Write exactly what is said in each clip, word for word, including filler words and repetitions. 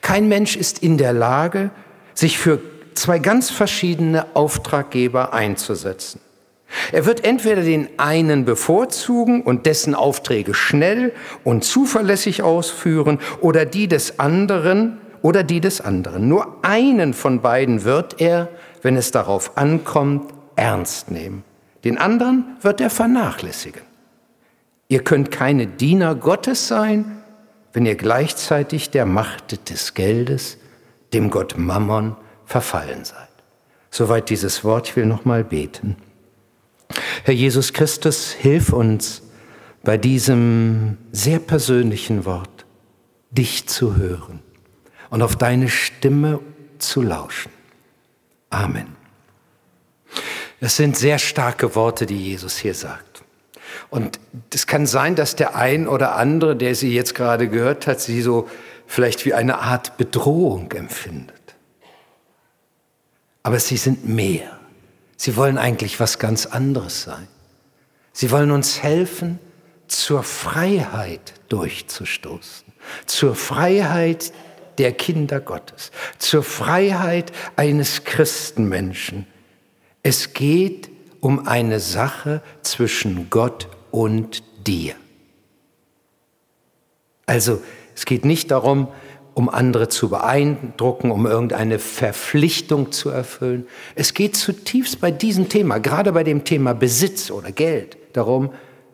Kein Mensch ist in der Lage, sich für zwei ganz verschiedene Auftraggeber einzusetzen. Er wird entweder den einen bevorzugen und dessen Aufträge schnell und zuverlässig ausführen oder die des anderen oder die des anderen. Nur einen von beiden wird er, wenn es darauf ankommt, ernst nehmen. Den anderen wird er vernachlässigen. Ihr könnt keine Diener Gottes sein, wenn ihr gleichzeitig der Macht des Geldes, dem Gott Mammon, verfallen seid. Soweit dieses Wort. Ich will noch mal beten. Herr Jesus Christus, hilf uns bei diesem sehr persönlichen Wort, dich zu hören und auf deine Stimme zu lauschen. Amen. Das sind sehr starke Worte, die Jesus hier sagt. Und es kann sein, dass der ein oder andere, der sie jetzt gerade gehört hat, sie so vielleicht wie eine Art Bedrohung empfindet. Aber sie sind mehr. Sie wollen eigentlich was ganz anderes sein. Sie wollen uns helfen, zur Freiheit durchzustoßen, zur Freiheit der Kinder Gottes, zur Freiheit eines Christenmenschen. Es geht um eine Sache zwischen Gott und dir. Also es geht nicht darum, um andere zu beeindrucken, um irgendeine Verpflichtung zu erfüllen. Es geht zutiefst bei diesem Thema, gerade bei dem Thema Besitz oder Geld, darum,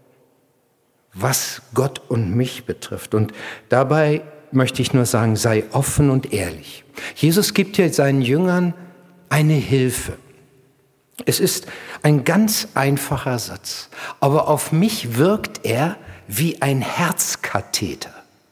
was Gott und mich betrifft. Und dabei möchte ich nur sagen, sei offen und ehrlich. Jesus gibt hier seinen Jüngern eine Hilfe. Es ist ein ganz einfacher Satz, aber auf mich wirkt er wie ein Herzkatheter.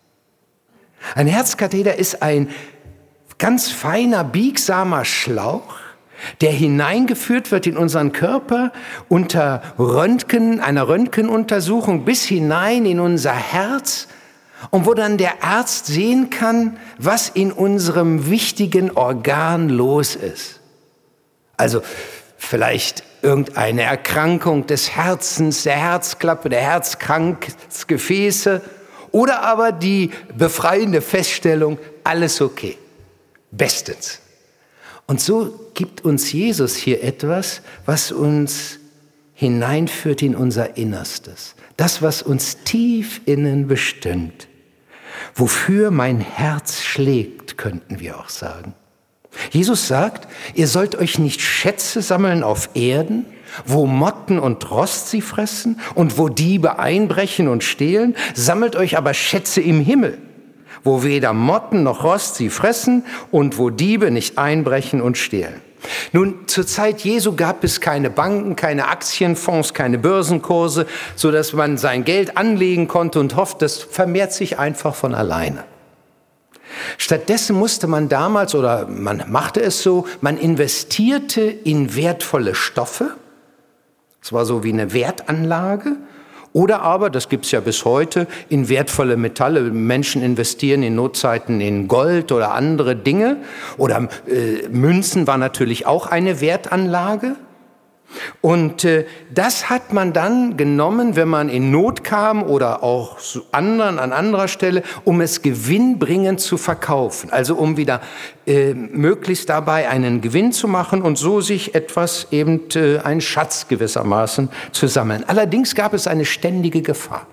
Ein Herzkatheter ist ein ganz feiner, biegsamer Schlauch, der hineingeführt wird in unseren Körper unter Röntgen, einer Röntgenuntersuchung bis hinein in unser Herz und wo dann der Arzt sehen kann, was in unserem wichtigen Organ los ist. Also vielleicht irgendeine Erkrankung des Herzens, der Herzklappe, der Herzkranzgefäße oder aber die befreiende Feststellung, alles okay, bestens. Und so gibt uns Jesus hier etwas, was uns hineinführt in unser Innerstes. Das, was uns tief innen bestimmt. Wofür mein Herz schlägt, könnten wir auch sagen. Jesus sagt, ihr sollt euch nicht Schätze sammeln auf Erden, wo Motten und Rost sie fressen und wo Diebe einbrechen und stehlen, sammelt euch aber Schätze im Himmel, wo weder Motten noch Rost sie fressen und wo Diebe nicht einbrechen und stehlen. Nun, zur Zeit Jesu gab es keine Banken, keine Aktienfonds, keine Börsenkurse, sodass man sein Geld anlegen konnte und hofft, das vermehrt sich einfach von alleine. Stattdessen musste man damals, oder man machte es so, man investierte in wertvolle Stoffe. Es war so wie eine Wertanlage. Oder aber, das gibt es ja bis heute, in wertvolle Metalle. Menschen investieren in Notzeiten in Gold oder andere Dinge. Oder äh, Münzen war natürlich auch eine Wertanlage. Und äh, das hat man dann genommen, wenn man in Not kam oder auch zu anderen, an anderer Stelle, um es gewinnbringend zu verkaufen. Also um wieder äh, möglichst dabei einen Gewinn zu machen und so sich etwas, eben äh, einen Schatz gewissermaßen zu sammeln. Allerdings gab es eine ständige Gefahr.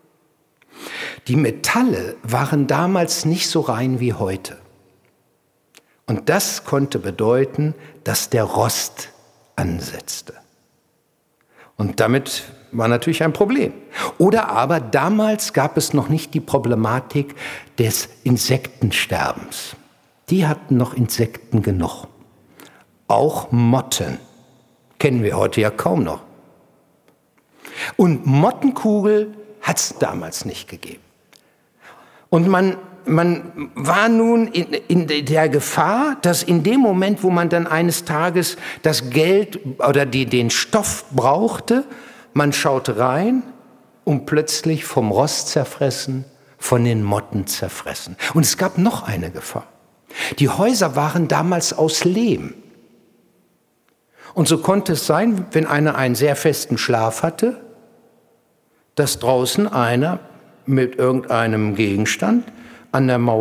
Die Metalle waren damals nicht so rein wie heute. Und das konnte bedeuten, dass der Rost ansetzte. Und damit war natürlich ein Problem. Oder aber damals gab es noch nicht die Problematik des Insektensterbens. Die hatten noch Insekten genug. Auch Motten kennen wir heute ja kaum noch. Und Mottenkugel hat es damals nicht gegeben. Und man Man war nun in, in der Gefahr, dass in dem Moment, wo man dann eines Tages das Geld oder die, den Stoff brauchte, man schaut rein und plötzlich vom Rost zerfressen, von den Motten zerfressen. Und es gab noch eine Gefahr. Die Häuser waren damals aus Lehm. Und so konnte es sein, wenn einer einen sehr festen Schlaf hatte, dass draußen einer mit irgendeinem Gegenstand an der Mauer